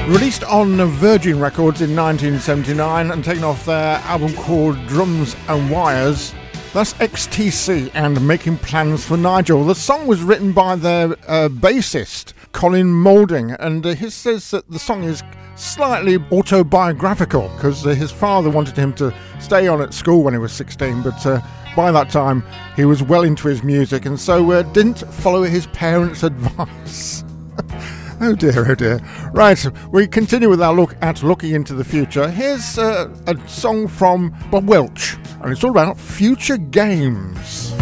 Released on Virgin Records in 1979 and taken off their album called Drums and Wires. That's XTC and Making Plans for Nigel. The song was written by their bassist, Colin Moulding, and he says that the song is slightly autobiographical because his father wanted him to stay on at school when he was 16, but by that time he was well into his music and so didn't follow his parents' advice. Oh dear, oh dear. Right, we continue with our look at looking into the future. Here's a song from Bob Welch, and it's all about future games.